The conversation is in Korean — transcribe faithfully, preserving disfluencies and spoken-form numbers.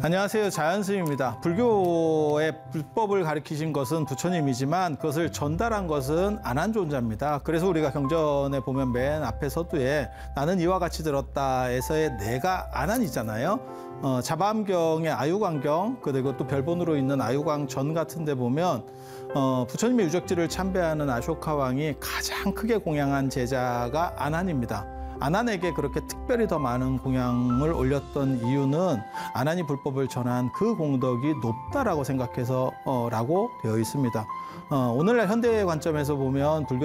안녕하세요. 자연스님입니다. 불교의 불법을 가르치신 것은 부처님이지만 그것을 전달한 것은 안한존자입니다. 그래서 우리가 경전에 보면 맨 앞에 서두에 나는 이와 같이 들었다에서의 내가 안한이잖아요. 어, 자바암경의 아유광경 그리고 또 별본으로 있는 아유광전 같은 데 보면 어, 부처님의 유적지를 참배하는 아쇼카 왕이 가장 크게 공양한 제자가 안한입니다. 안한에게 그렇게 특별히 더 많은 공양을 올렸던 이유는 안한이 불법을 전한 그 공덕이 높다라고 생각해서 어, 라고 되어 있습니다. 어, 오늘날 현대의 관점에서 보면 불교